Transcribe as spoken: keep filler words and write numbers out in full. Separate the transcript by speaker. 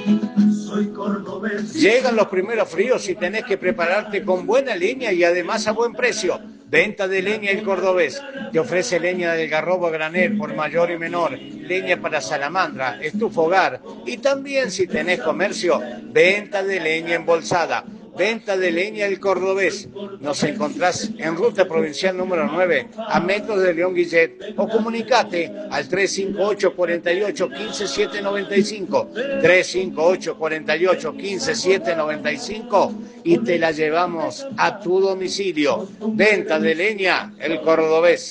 Speaker 1: Soy cordobés.
Speaker 2: Llegan los primeros fríos y tenés que prepararte con buena leña y además a buen precio. Venta de leña El Cordobés. Te ofrece leña del garrobo a granel por mayor y menor, leña para salamandra, estufa hogar y también si tenés comercio, venta de leña embolsada. Venta de leña El Cordobés. Nos encontrás en ruta provincial número nueve, a metros de León Guillet, o comunicate al tres cinco ocho, cuatro ocho, uno cinco, siete nueve cinco, tres cinco ocho, cuatro ocho, uno cinco, siete nueve cinco y te la llevamos a tu domicilio. Venta de leña El Cordobés.